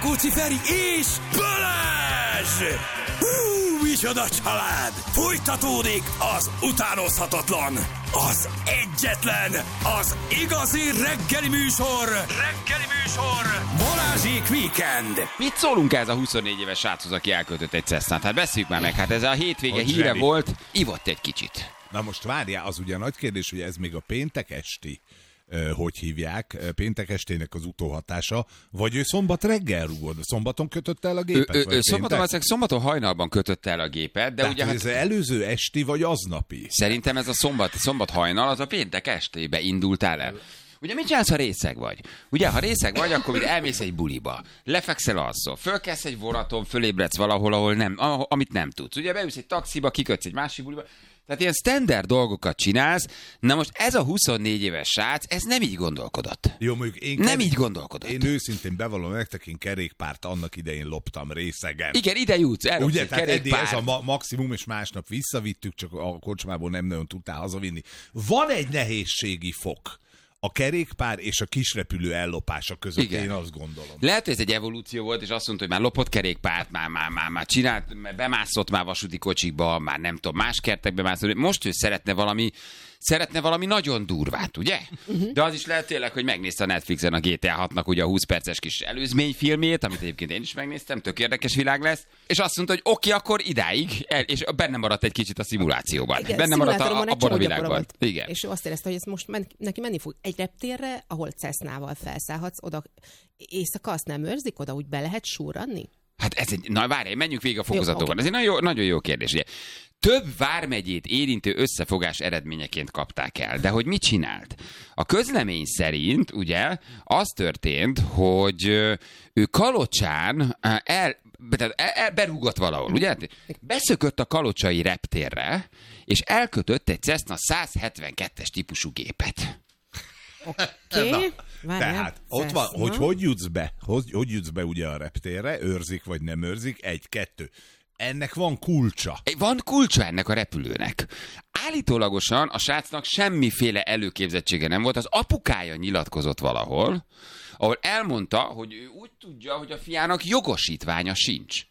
Kocsi Feri és Balázs! Micsoda család! Folytatódik az utánozhatatlan, az egyetlen, az igazi reggeli műsor! Balázsék Weekend! Mit szólunk ez a 24 éves sráchoz, aki elköltött egy Cessnát? Hát beszéljük már meg, hát ez a hétvége híre Zseni volt, ivott egy kicsit. Na most várjál, az ugye nagy kérdés, hogy ez még a péntek esti, hogy hívják, péntek estének az utóhatása, vagy ő szombat reggel rúgod? Szombaton kötött el a gépet? Szombaton hajnalban kötött el a gépet, de ugye ez előző esti, vagy aznapi? Szerintem ez a szombat hajnal, az a péntek estébe indultál el. Ugye mit csinálsz, ha részeg vagy? Ugye, ha részeg vagy, akkor elmész egy buliba, lefekszel alszol, fölkelsz egy vonaton, fölébredsz valahol, amit nem tudsz. Ugye beülsz egy taxiba, kikötsz egy másik buliba. Tehát ilyen standard dolgokat csinálsz. Na most ez a 24 éves srác, ez nem így gondolkodott. Jó, mondjuk nem így gondolkodott. Én őszintén bevallom nektek, én kerékpárt annak idején loptam részegen. Igen, ide jutsz, ugye, tehát eddig ez a maximum, és másnap visszavittük, csak a kocsmából nem nagyon tudtál hazavinni. Van egy nehézségi fok a kerékpár és a kisrepülő ellopása között, igen. Én azt gondolom. Lehet, hogy ez egy evolúció volt, és azt mondta, hogy már lopott kerékpárt, már csinált, bemászott már vasúti kocsikba, már nem tudom, más kertekbe mászott. Most ő szeretne valami nagyon durvát, ugye? De az is lehet tényleg, hogy megnézte a Netflixen a GTA 6-nak ugye a 20 perces kis előzményfilmét, amit egyébként én is megnéztem, tök érdekes világ lesz, és azt mondta, hogy oké, akkor idáig, és benne maradt egy kicsit a szimulációban. Igen, benne maradt abban a világban. Igen. És ő azt érezte, hogy ez most neki menni fog egy reptérre, ahol Cessnával felszállhatsz, oda éjszaka azt nem őrzik, oda úgy be lehet súranni? Hát na várj, menjünk végig a fokozatokon. Ez egy nagyon jó kérdés, ugye. Több vármegyét érintő összefogás eredményeként kapták el. De hogy mit csinált? A közlemény szerint, ugye, az történt, hogy ő Kalocsán berúgott valahol, ugye? Beszökött a kalocsai reptérre, és elkötött egy Cessna 172-es típusú gépet. Oké. Tehát ott van, hogy jutsz be? Hogy jutsz be ugye a reptérre? Őrzik vagy nem őrzik? 1, 2. Ennek van kulcsa. Van kulcsa ennek a repülőnek. Állítólagosan a srácnak semmiféle előképzettsége nem volt. Az apukája nyilatkozott valahol, ahol elmondta, hogy ő úgy tudja, hogy a fiának jogosítványa sincs.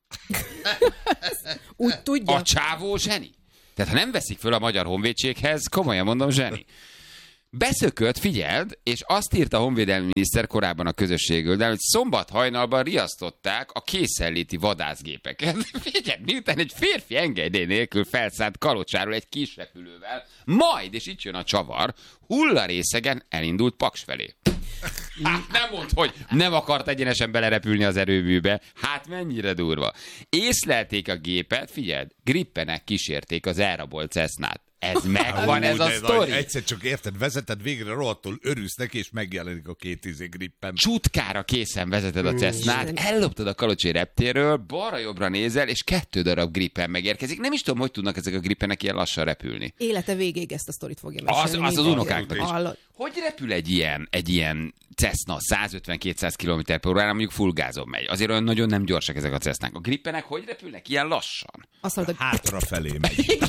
Úgy tudja. A csávó zseni. Tehát ha nem veszik föl a Magyar Honvédséghez, komolyan mondom, zseni. Beszökött, figyeld, és azt írta a honvédelmi miniszter korábban a közösségről, hogy szombat hajnalban riasztották a készenléti vadászgépeket. Figyeld, miután egy férfi engedély nélkül felszállt Kalocsáról egy kis repülővel, majd, és itt jön a csavar, hullarészegen elindult Paks felé. Hát nem mondd, hogy nem akart egyenesen belerepülni az erőműbe. Hát mennyire durva. Észlelték a gépet, figyeld, grippenek kísérték az elrabolt Cessnát. Ez megvan, ez a sztori. Egyszer csak érted, vezeted végre, rohadtul örülsz neki, és megjelenik a 2 grippen. Csutkára készen vezeted a Cessnát, elloptad a kalocsai reptérről, balra-jobbra nézel, és 2 darab grippen megérkezik. Nem is tudom, hogy tudnak ezek a grippenek ilyen lassan repülni. Élete végéig ezt a sztorit fogja mesélni. Az unokáknak is. Hogy repül egy ilyen Cessna 150-200 km/h, mondjuk full gázon megy? Azért olyan nagyon nem gyorsak ezek a Cessnák. A grippenek hogy repülnek ilyen lassan? Hátrafelé megy.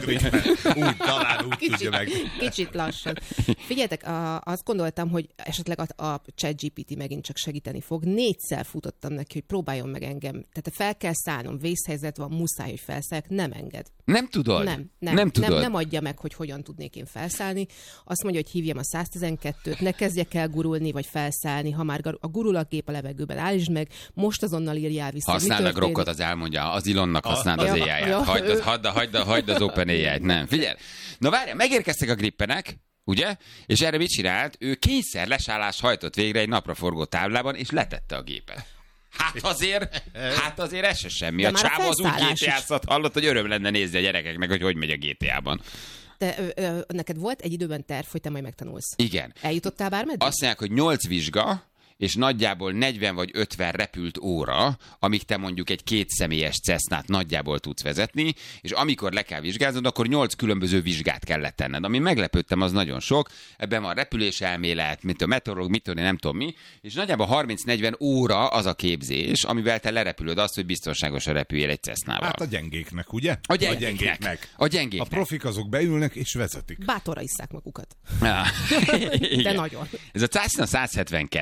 Úgy talán úgy tudja meg. Kicsit lassan. Figyeljetek, azt gondoltam, hogy esetleg a ChatGPT megint csak segíteni fog. 4-szer futottam neki, hogy próbáljon meg engem. Tehát fel kell szállnom, vészhelyzet van, muszáj, hogy felszálljak, nem enged. Nem tudod? Nem adja meg, hogy hogyan tudnék én felszállni. Azt mondja, hogy hívjam a 112-t, ne kezdjek el gurulni, vagy felszállni. Ha már a gurul a gép a levegőben, állítsd meg, most azonnal írjál vissza. Használd meg Rokkot, az elmondja, az Ilonnak használd az AI-ját. Hagyd az OpenAI-t, nem. Figyelj! Na várjál, megérkeztek a grippenek, ugye? És erre mit csinált? Ő kényszer lesállást hajtott végre egy napraforgó táblában, és letette a gépet. Hát azért ez se semmi. A csávó az úgy GTA-szat hallott, hogy öröm lenne nézni a gyerekeknek, hogy megy a GTA-ban. Te, neked volt egy időben terv, hogy te majd megtanulsz. Igen. Eljutottál bármeddig? Azt mondják, hogy 8 vizsga, és nagyjából 40 vagy 50 repült óra, amíg te mondjuk egy 2 személyes Cessnát nagyjából tudsz vezetni, és amikor le kell vizsgáznod, akkor 8 különböző vizsgát kell letenned. Ami meglepődtem, az nagyon sok. Ebben van repüléselmélet, mint a meteorológ, nem tudom mi, és nagyjából 30-40 óra az a képzés, amivel te lerepülöd azt, hogy biztonságosan repüljél egy Cessnával. Hát a gyengéknek, ugye? A gyengéknek. A profik azok beülnek és vezetik. Bátorra isszák magukat. De nagyon. Ez a Cessna 172,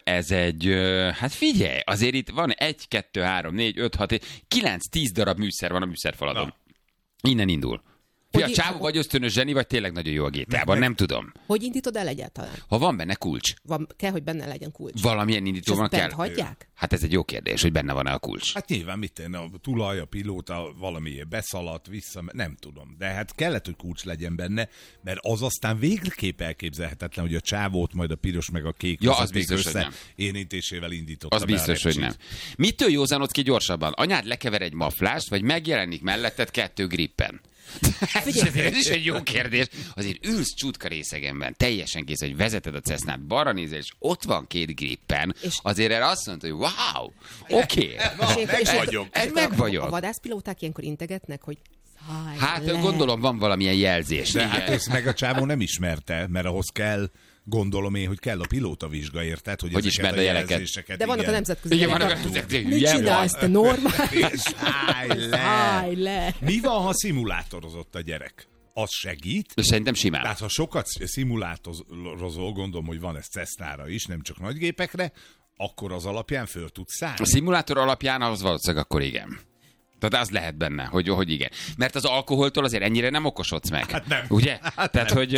ez egy, hát figyelj, azért itt van 1, 2, 3, 4, 5, 6, 9, 10 darab műszer van a műszerfaladon. Innen indul. A csávó vagy ösztönös zseni, vagy tényleg nagyon jó a GTA-ban, nem tudom. Hogy indítod el egyáltalán? Ha van benne kulcs. Kell, hogy benne legyen kulcs. Valamilyen indítóban kell. hagyják? Hát ez egy jó kérdés, hogy benne van-e a kulcs. Hát nyilván a tulaj, a pilóta valamiért beszaladt, nem tudom. De hát kellett, hogy kulcs legyen benne, mert az aztán végképp elképzelhetetlen, hogy a csávót majd a piros meg a kék az biztos, hogy nem. Érintésével indította. Az biztos, hogy nem. Mitől józanodsz ki gyorsabban? Anyád lekever egy maflást, vagy megjelenik melletted 2 grippen? Ez is egy jó kérdés. Azért ülsz csutka részegenben, teljesen kész, hogy vezeted a Cessnát, balra nézel, és ott van 2 grippen. És azért erre azt mondta, hogy wow, oké. Meg vagyok. A vadászpilóták ilyenkor integetnek, hogy hát gondolom van valamilyen jelzés. De hát ezt meg a csávó nem ismerte, mert ahhoz kell, gondolom én, hogy kell a pilóta vizsga, érted? Hogy ismerd a jeleket. De vannak a nemzetközi jelek. Igen, vannak a nemzetközi jelek. Mit csinálsz, te normális? Állj le! Mi van, ha szimulátorozott a gyerek? Az segít? Szerintem simán. Tehát ha sokat szimulátorozol, gondolom, hogy van ez Cessnára is, nem csak nagygépekre, akkor az alapján föl tudsz szállni. A szimulátor alapján az valószínűleg akkor igen. Tehát az lehet benne, hogy igen. Mert az alkoholtól azért ennyire nem okosodsz meg. Hát nem. Ugye? Hát tehát, nem. hogy...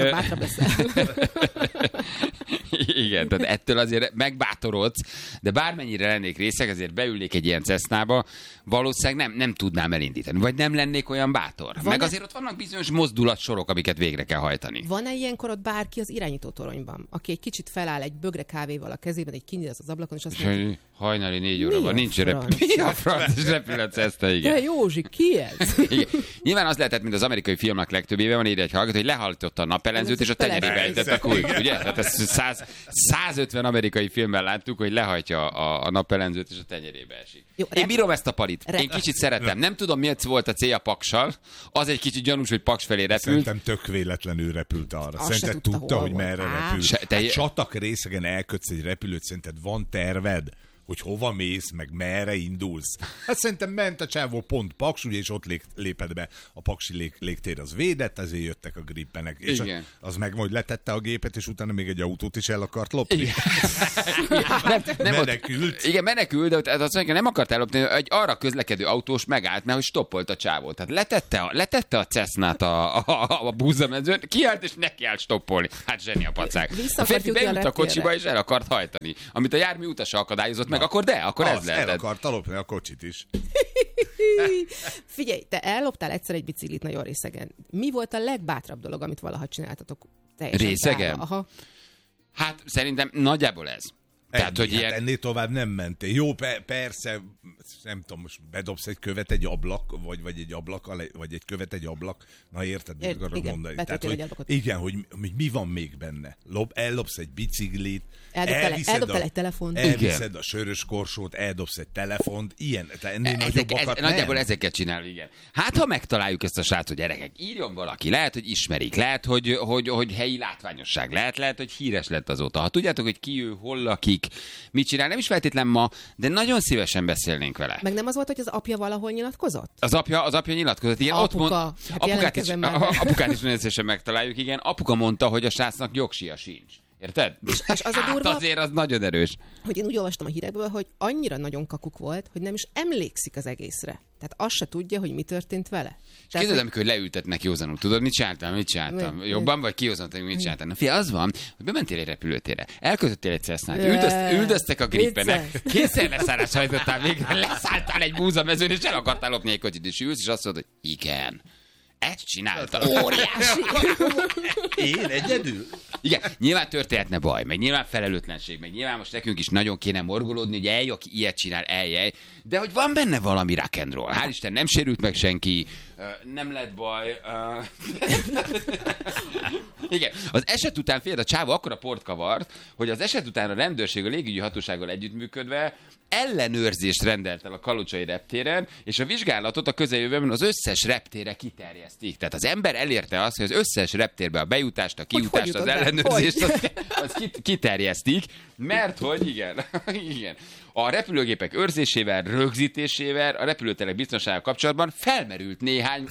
Igen, tehát ettől azért megbátorodsz, de bármennyire lennék részeg, azért beülnék egy ilyen Cessnába, valószínűleg nem tudnám elindítani. Vagy nem lennék olyan bátor. Meg azért ott vannak bizonyos mozdulatsorok, amiket végre kell hajtani. Van-e ilyenkor ott bárki az irányítótoronyban, aki egy kicsit feláll egy bögre kávéval a kezében, egy kinyíl az ablakon, és azt mondja, hajnali 4 óra van, nincs repülő Cessna, igen. De Józsi, ki ez? Igen. Nyilván az lehetett, mint az amerikai filmek legtöbbében van, ide egy hallgató, hogy lehallította a napellenzőt, és a tenyerébe ejtett a kulcs, ugye? Tehát ezt 150 amerikai filmben láttuk, hogy lehajtja a napellenzőt, és a tenyerébe esik. Jó, én bírom ezt a palit. Én kicsit szeretem. Nem tudom, miért volt a célja Paksal. Az egy kicsit gyanús, hogy Paks felé repült. Szerintem tök véletlenül repült arra. Szerinted tudta, hogy merre repül. Csatak részegen elkötsz egy repülőt, szerinted van terved, hogy hova mész, meg merre indulsz. Hát szerintem ment a csávó pont Paks, ugye, és ott lépett be a paksi légtér, az védett, ezért jöttek a grippenek. És az meg majd letette a gépet, és utána még egy autót is el akart lopni. Menekült. Igen, menekült, de azt mondja, nem akart ellopni, egy arra közlekedő autós megállt, mert hogy stoppolt a csávó. Tehát letette a Cessnát a búzamezőn, kiállt, és neki állt stoppolni. Hát zseni a pacák. A férfi beült a kocsiba, és el akart hajtani. Amit a jármű utasa akadályozott meg, akkor ez lehetett. El akart lopni a kocsit is. Figyelj, te elloptál egyszer egy biciklit nagyon részegen. Mi volt a legbátrabb dolog, amit valaha csináltatok? Részegen? Aha. Hát szerintem nagyjából ez. Tehát, hogy ilyen... ennél tovább nem mentél. Jó, persze, nem tudom, most bedobsz egy követ egy ablak, vagy egy ablak, vagy egy követ egy ablak. Na érted, mit akarok mondani? Tehát, hogy, igen, hogy mi van még benne? Ellopsz egy biciklit, eldobtál egy telefont. Elviszed a sörös korsót, eldobsz egy telefont, ilyen, ennél nagyobbakat nem. Nagyjából ezeket csinál, igen. Hát, ha megtaláljuk ezt a srácot, gyerekek, írjon valaki, lehet, hogy ismerik, lehet, hogy helyi látványosság, lehet, hogy híres lett azóta. Ha tudjátok, hogy ki ő, hol lakik, mit csinál, nem is feltétlen ma, de nagyon szívesen beszélnénk vele. Meg nem az volt, hogy az apja valahol nyilatkozott? Az apja nyilatkozott, igen. Apukát is nagyon szívesen megtaláljuk, igen. Apuka mondta, hogy a srácnak jogsia sincs. Érted? És az a durva, azért az nagyon erős. Hogy én úgy olvastam a hírekből, hogy annyira nagyon kakuk volt, hogy nem is emlékszik az egészre. Tehát azt se tudja, hogy mi történt vele. Képzeld, amikor leültetnek józanul, tudod, mit csináltam? Jobban vagy kihozanak, mit csináltam? Na fia, az van, hogy bementél egy repülőtérre, elkötöttél egy Cessnát, üldöztek a grippenek, kétszer leszállás hajtottál, végre leszálltál egy búzamezőn, és el akartál lopni egy kocsit, és ülsz, és azt mondod, hogy igen. Ezt csináltam. Óriási. Én egyedül? Igen, nyilván történhetne baj, meg nyilván felelőtlenség, meg nyilván most nekünk is nagyon kéne morgolódni, hogy aki ilyet csinál, eljej. De hogy van benne valami rock and roll. Hál' Isten, nem sérült meg senki, nem lett baj. Igen, az eset után, figyelj, a csávó akkora port kavart, hogy az eset után a rendőrség a légügyi hatósággal együttműködve ellenőrzést rendelt el a kalocsai reptéren, és a vizsgálatot a közeljövőben az összes reptére kiterjesztik. Tehát az ember elérte azt, hogy az összes reptérbe a bejutást, a kijutást, az ellenőrzést az kiterjesztik, mert hogy igen, a repülőgépek őrzésével, rögzítésével, a repülőterek biztonsággal kapcsolatban felmerült néhány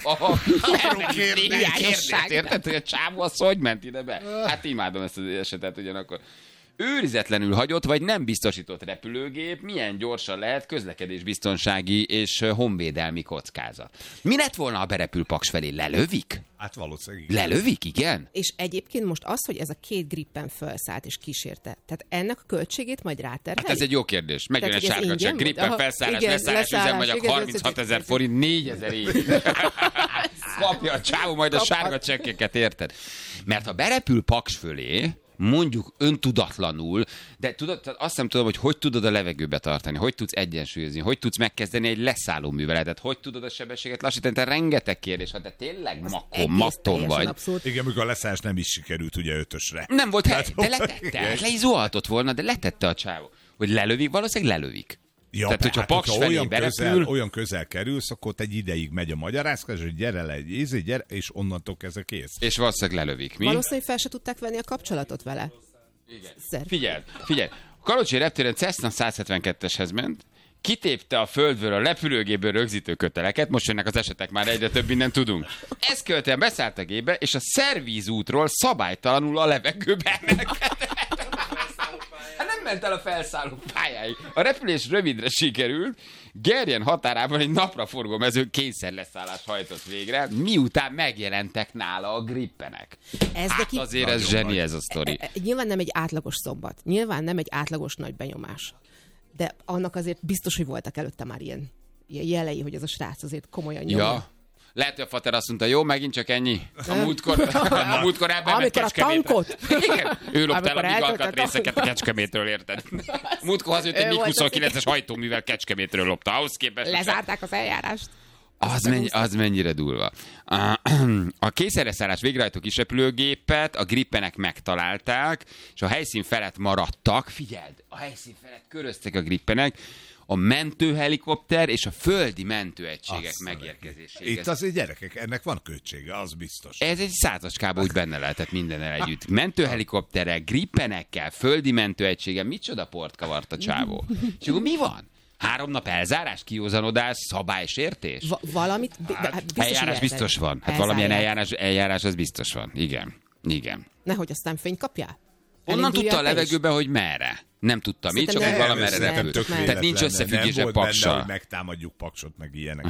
kérdés. Érted, hogy a csávó az hogy ment ide be? Hát imádom ezt az esetet ugyanakkor. őrizetlenül hagyott vagy nem biztosított repülőgép milyen gyorsan lehet közlekedésbiztonsági és honvédelmi kockázat. Mi lett volna, ha berepül Paks felé? Lelövik? Hát valószínűleg. Lelövik, igen? És egyébként most az, hogy ez a 2 Gripen felszállt és kísérte, tehát ennek a költségét majd ráterhelik? Hát ez egy jó kérdés. Megjön egy Tehát, hogy ez sárga ingyen csekk. Gripen volt? felszállás, Igen, leszállás, üzemanyag, igen, 36 000 forint, 4000 év. Kapja a csávó majd a sárga csekkeket, érted? Mert ha berepül Paks fölé, mondjuk öntudatlanul, de tudod, azt nem tudom, hogy tudod a levegőbe tartani, hogy tudsz egyensúlyozni, hogy tudsz megkezdeni egy leszálló műveletet, hogy tudod a sebességet lassítani, te rengeteg kérdés, ha te tényleg matton vagy. Abszolút. Igen, amikor a leszállás nem is sikerült ugye 5-ösre. Nem volt hely, de letette, le is zuhaltott volna, de letette a csávó. Hogy lelövik, valószínűleg lelövik. Ja, tehát, hogyha Paks felé berepül... olyan közel kerülsz, akkor egy ideig megy a magyarázkodás, hogy gyere le, gyere, és onnantól kezdve kész. És valószínűleg lelövik. Mi? Valószínűleg fel se tudták venni a kapcsolatot vele. Igen. Figyelj. A Kalocsi reptéren Cessna 172-eshez ment, kitépte a földről a repülőgéből rögzítő köteleket, most jönnek az esetek, már egyre több mindent tudunk. Ezt követően beszállt a gépbe, és a szervízútról szabálytalanul a levegőbe emelkedett. Nem ment el a felszálló pályáig. A repülés rövidre sikerült, Gerjen határában egy napraforgó mező kényszerleszállást hajtott végre, miután megjelentek nála a Gripenek. Azért ez zseni ez a sztori. Nyilván nem egy átlagos szombat, nyilván nem egy átlagos nagy benyomás, de annak azért biztos, hogy voltak előtte már ilyen jelei, hogy ez a srác azért komolyan nyomja. Ja. Lehet, hogy a fater azt mondta, jó, megint csak ennyi. A múltkor elbement Kecskemétre. Igen, ő lopta el a még alkatrészeket a Kecskemétről, érted? Múltkor az jött egy MiG-29-es hajtóművel Kecskemétről lopta. Ahhoz képest... Lezárták az eljárást. Az mennyire durva. A kényszerleszállás végrehajtó kisrepülőgépet a Gripenek megtalálták, és a helyszín felett maradtak. Figyeld, a helyszín felett köröztek a Gripenek, a mentőhelikopter és a földi mentőegységek megérkezéséig. Itt azért gyerekek, ennek van költsége, az biztos. Ez egy százaskában úgy benne lehetett mindennel együtt. Mentőhelikopterek, Gripenekkel, földi mentőegysége, micsoda port kavart a csávó. És akkor mi van? 3 nap elzárás, kiózanodás, szabálysértés? Valamit... eljárás biztos van. Hát valamilyen eljárás az biztos van. Igen. Nehogy aztán fényt kapjál? Onnan tudta a levegőbe, hogy merre. Nem tudta mit, csak hogy valamerre repült. Tehát nincs összefüggése Paksal. Hogy megtámadjuk Paksot, meg ilyenek.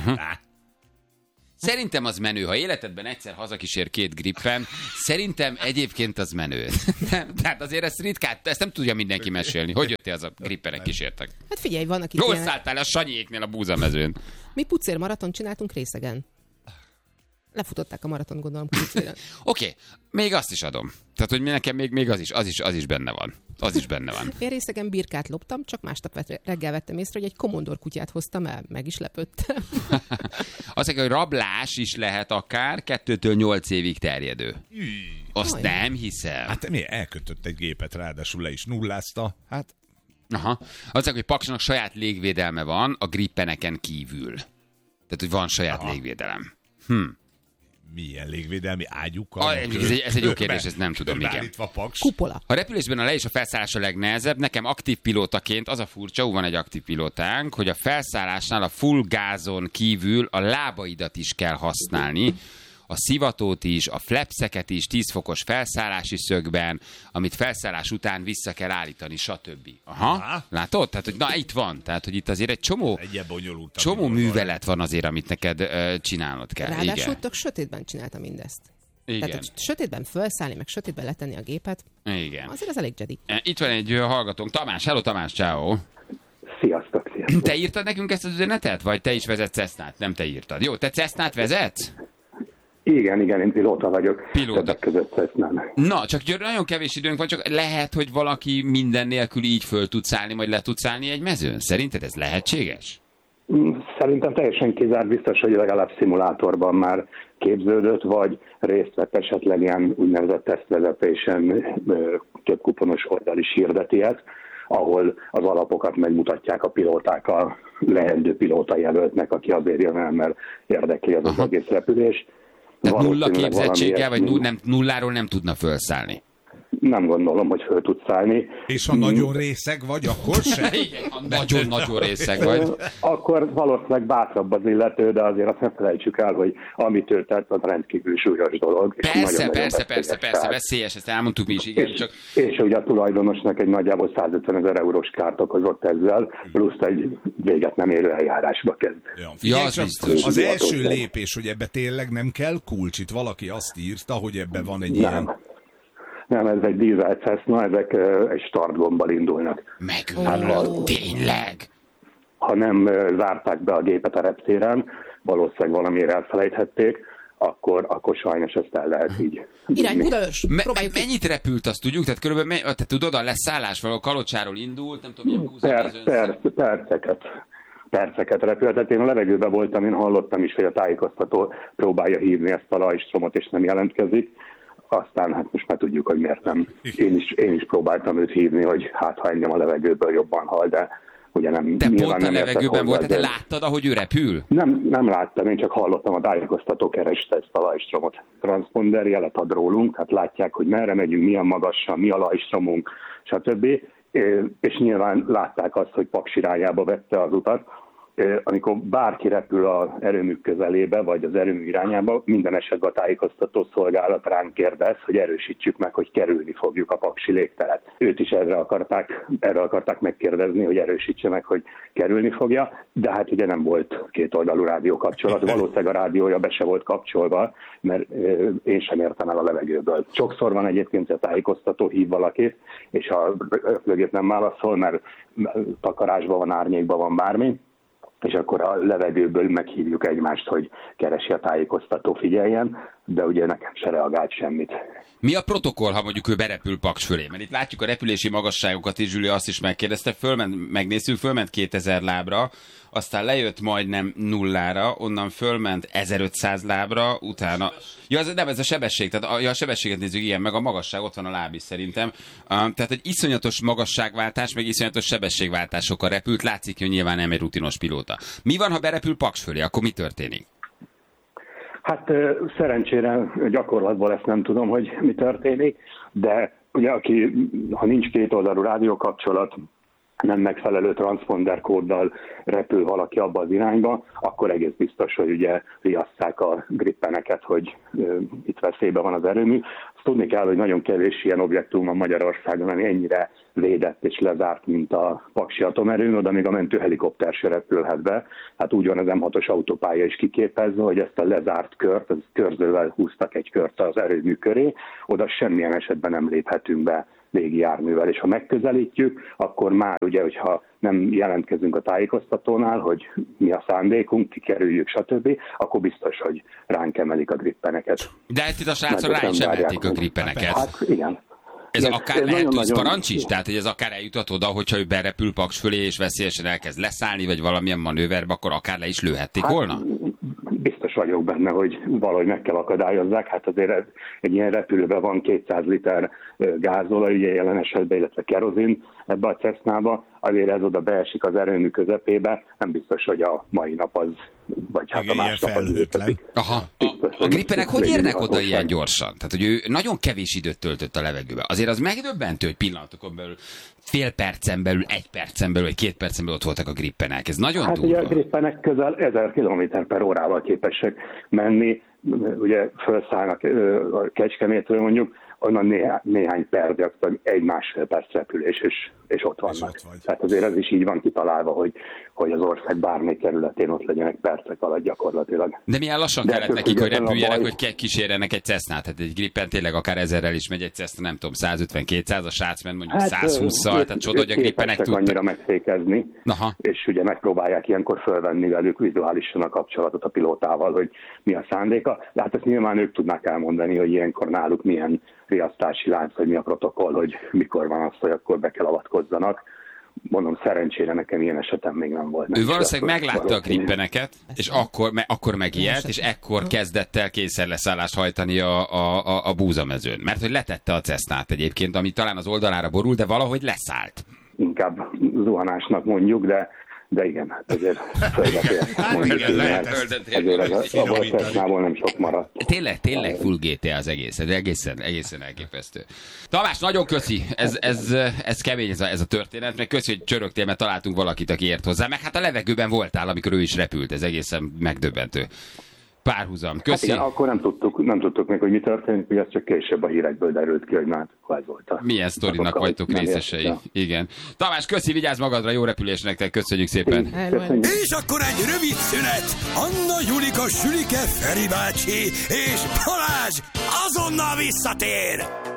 Szerintem az menő. Ha életedben egyszer hazakísér 2 Gripen, szerintem egyébként az menő. Tehát azért ezt ritkán, ezt nem tudja mindenki mesélni. Hogy jöttél az a Gripenek kísértek? Hát figyelj, vannak itt jól szálltál a Sanyiéknél a búzamezőn. Mi pucér maraton csináltunk Részegen. Lefutották a maraton, gondolom, pucéren. Oké, még azt is adom. Tehát, hogy nekem még az is benne van. Az is benne van. Én Részegen birkát loptam, csak másnap reggel vettem észre, hogy egy komondor kutyát hoztam el, meg is lepődtem. Azt mondja, hogy rablás is lehet akár 2-től 8 évig terjedő. Azt nem hiszem. Hát mi elkötött egy gépet, ráadásul le is nullázta. Hát... Aha. Azt mondja, hogy Paksnak saját légvédelme van a Gripeneken kívül. Tehát, hogy van saját légvédelem. Milyen légvédelmi ágyukkal? Ez egy jó kérdés, ezt nem tudom, igen. Kupola. A repülésben a le- és a felszállás a legnehezebb. Nekem aktív pilótaként az a furcsa, van egy aktív pilótánk, hogy a felszállásnál a full gázon kívül a lábaidat is kell használni. A szivatót is, a flapseket is, 10 fokos felszállási szögben, amit felszállás után vissza kell állítani, stb. Aha. Látod? Tehát, hogy itt van. Tehát, hogy itt azért egy csomó művelet van azért, amit neked csinálnod kell. Ráadásul tök sötétben csinálta mindezt. Igen. Tehát, hogy sötétben felszállni, meg sötétben letenni a gépet. Igen. Azért az elég Jedi. Itt van egy hallgatónk. Tamás, hello Tamás, ciao. Sziasztok. Te írtad nekünk ezt az üzenetet? Vagy te is vezetsz Cessnát? Nem te írtad. Jó, te Cessnát vezetsz? Igen, én pilóta vagyok. Pilóta. Között Cessnán. Na, csak nagyon kevés időnk van, csak lehet, hogy valaki minden nélkül így föl tud szállni, vagy le tud szállni egy mezőn. Szerinted ez lehetséges? Szerintem teljesen kizárt, biztos, hogy legalább szimulátorban már képződött, vagy részt vett esetleg ilyen úgynevezett tesztvezetésen, több kuponos oldal is hirdeti ezt, ahol az alapokat megmutatják a pilóták a leendő pilóta jelöltnek, aki azért jön el, mert érdekli az egész repülés. Tehát nulla képzettséggel, vagy nulláról nem tudna felszállni? nem gondolom, hogy föl tudsz szállni. És ha nagyon részeg vagy, akkor sem? Igen, ha nagyon-nagyon részeg vagy. Akkor valószínűleg bátrabb az illető, de azért azt nem felejtsük el, hogy amit ő tett, az rendkívül súlyos dolog. Persze, veszélyes, ezt elmondtuk mi is, igen. És ugye a tulajdonosnak egy nagyjából 150 000 eurós kárt okozott ezzel, plusz egy véget nem érő eljárásba kezd. Az első lépés, hogy ebbe tényleg nem kell kulcs, itt valaki azt írta, hogy ebbe van egy ilyen... Nem, ez egy dízel Cessna, ezek egy startgombbal indulnak. Tényleg? Ha nem zárták be a gépet a reptéren, valószínűleg valamiért elfelejthették, akkor sajnos ezt el lehet így. Irány Budaörs, próbáljuk. Mennyit repült, azt tudjuk? Tehát körülbelül, te tudod, a leszállás valahol Kalocsáról indult, nem tudom, perceket repült. Tehát én a levegőben voltam, én hallottam is, hogy a tájékoztató próbálja hívni ezt a Lajstromot, és nem jelentkezik. Aztán hát most már tudjuk, hogy miért nem. Én is próbáltam őt hívni, hogy hát ha engem a levegőből jobban hall, de ugye nem. De pont a levegőben volt, te láttad, ahogy ő repül? Nem láttam, én csak hallottam, a tájékoztató kereste ezt a Lajstromot. Transponder jelet ad rólunk, hát látják, hogy merre megyünk, milyen magasan, mi a Lajstromunk, stb. És nyilván látták azt, hogy Paks irányába vette az utat. Amikor bárki repül az erőmű közelébe, vagy az erőmű irányába, minden esetben a tájékoztató szolgálat ránk kérdez, hogy erősítsük meg, hogy kerülni fogjuk a paksi légteret. Őt is erre akarták megkérdezni, hogy erősítse meg, hogy kerülni fogja, de hát ugye nem volt kétoldalú rádiókapcsolat. Valószínűleg a rádiója be se volt kapcsolva, mert én sem értem el a levegőből. Sokszor van egyébként, hogy a tájékoztató hív valakit, és a repülőgép nem válaszol, mert takarásban van, árnyékban van bármi, és akkor a levegőből meghívjuk egymást, hogy keresi a tájékoztató, figyeljen, de ugye nekem se reagált semmit. Mi a protokoll, ha mondjuk ő berepül Paks fölé? Mert itt látjuk a repülési magasságokat, és Zsüli azt is megkérdezte, megnézzük, fölment 2000 lábra, aztán lejött majdnem nullára, onnan fölment 1500 lábra, utána... Ja, ez a sebesség, tehát a sebességet nézzük, igen, meg a magasság, ott van a láb is szerintem. Tehát egy iszonyatos magasságváltás, meg iszonyatos sebességváltásokkal repült, látszik, hogy nyilván nem egy rutinos pilóta. Mi van, ha berepül Paks fölé, akkor mi történik? Hát szerencsére gyakorlatból ezt nem tudom, hogy mi történik, de ugye ha nincs kétoldalú rádiókapcsolat, nem megfelelő transponder kóddal repül valaki abba az irányba, akkor egész biztos, hogy ugye riasszák a grippeneket, hogy itt veszélyben van az erőmű. Azt tudni kell, hogy nagyon kevés ilyen objektum van Magyarországon, ami ennyire védett és lezárt, mint a Paksi atomerőmű, oda még a mentőhelikopter se repülhet be. Hát úgy van az M6-os autópálya is kiképezve, hogy ezt a lezárt kört, az körzővel húztak egy kört az erőmű köré, oda semmilyen esetben nem léphetünk be légijárművel, és ha megközelítjük, akkor már ugye, hogyha nem jelentkezünk a tájékoztatónál, hogy mi a szándékunk, kikerüljük, stb., akkor biztos, hogy ránk emelik a grippeneket. De itt a srácok rá is emelték a grippeneket. Hát igen. Ez akár lehet tűzparancs is? Tehát, hogy ez akár eljutat oda, hogyha ő berepül Paks fölé, és veszélyesen elkezd leszállni, vagy valamilyen manőverbe, akkor akár le is lőhették volna? Biztos vagyok benne, hogy valahogy meg kell akadályozzák. Hát azért egy ilyen repülőben van 200 liter gázolaj, ugye jelen esetben, illetve kerozin ebbe a Cessnába, azért ez oda beesik az erőmű közepébe, nem biztos, hogy a mai nap az, vagy hát a másnap az őszik. Aha. A grippenek hogy érnek oda ilyen gyorsan? Tehát, hogy ő nagyon kevés időt töltött a levegőbe. Azért az megdöbbentő, hogy pillanatokon belül, fél percen belül, 1 percen belül, vagy 2 percen belül ott voltak a grippenek. Ez nagyon durva. Ugye a grippenek közel 1000 km/h képesek menni, ugye felszállnak a Kecskemétről mondjuk, onnan néhány perc, gyakorlatilag 1-1,5 perc repülés, és ott vannak. Tehát azért ez is így van kitalálva, hogy az ország bármely területén ott legyenek percek alatt gyakorlatilag. De milyen lassan kellett nekik, hogy repüljenek, hogy kísérjenek egy Cessnát? Tehát egy Gripen tényleg akár 1000-rel is megy egy Cessna, nem tudom, 150-200, a srác ment mondjuk 120-szal, tehát csoda, hogy a Gripenek tudtak annyira megfékezni, és ugye megpróbálják ilyenkor fölvenni velük vizuálisan a kapcsolatot a pilótával, hogy mi a szándéka. De hát ezt nyilván ők tudnák elmondani, hogy ilyenkor náluk milyen riasztási lánc, hogy mi a protokoll, hogy mikor van az, hogy akkor be kell avatkozzanak. Mondom, szerencsére nekem ilyen esetem még nem volt. Ő valószínűleg meglátta a grippeneket, és akkor megijedt, és ekkor kezdett el kényszerleszállást hajtani a búzamezőn. Mert hogy letette a Cessnát egyébként, ami talán az oldalára borul, de valahogy leszállt. Inkább zuhanásnak mondjuk, de De igen, hát azért földetért mondjuk így, mert azért a Voltesnából nem sok maradt. Tényleg full GTA az egész, ez egészen elképesztő. Tamás, nagyon köszi, ez kemény ez a történet, meg köszi, hogy csörögtél, mert találtunk valakit, aki ért hozzá, meg hát a levegőben voltál, amikor ő is repült, ez egészen megdöbbentő. Párhuzam. Köszi. Hát igen, akkor nem tudtuk még, hogy mi történt, hogy ez csak később a hírekből derült ki, hogy már ez volt a... Milyen sztorinak vagytok részesei. Igen. Tamás, köszi, vigyázz magadra, jó repülés nektek, köszönjük szépen. És akkor egy rövid szünet. Anna, Julika, Sülike, Feri bácsi és Balázs azonnal visszatér.